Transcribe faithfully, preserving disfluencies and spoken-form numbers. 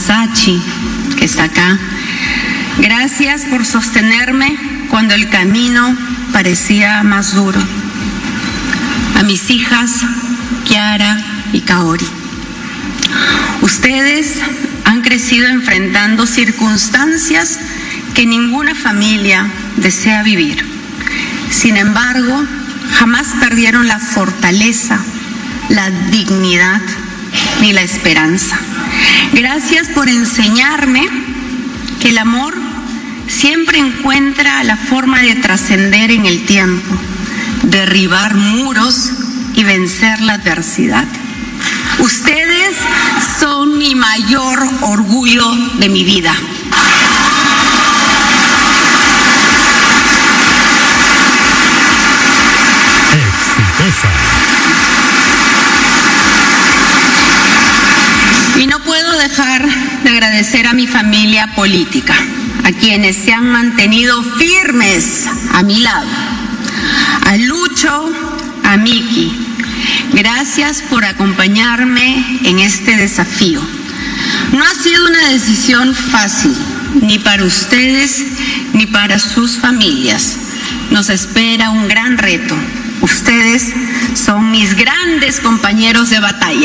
Sachi, que está acá. Gracias por sostenerme cuando el camino parecía más duro. A mis hijas, Kiara y Kaori. Ustedes han crecido enfrentando circunstancias que ninguna familia desea vivir. Sin embargo, jamás perdieron la fortaleza, la dignidad ni la esperanza. Gracias por enseñarme que el amor siempre encuentra la forma de trascender en el tiempo, derribar muros y vencer la adversidad. Ustedes son mi mayor orgullo de mi vida. Exitosa. Y no puedo dejar de agradecer a mi familia política, a quienes se han mantenido firmes a mi lado. A Lucho, a Miki, gracias por acompañarme en este desafío. No ha sido una decisión fácil, ni para ustedes ni para sus familias. Nos espera un gran reto. Ustedes son mis grandes compañeros de batalla.